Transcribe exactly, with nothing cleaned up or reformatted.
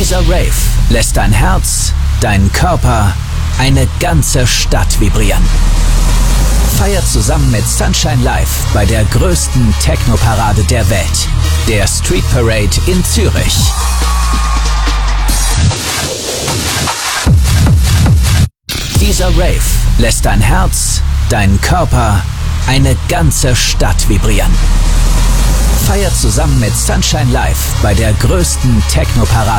Dieser Rave lässt dein Herz, deinen Körper, eine ganze Stadt vibrieren. Feiert zusammen mit Sunshine Live bei der größten Techno-Parade der Welt, der Street Parade in Zürich. Dieser Rave lässt dein Herz, deinen Körper, eine ganze Stadt vibrieren. Feiert zusammen mit Sunshine Live bei der größten Techno-Parade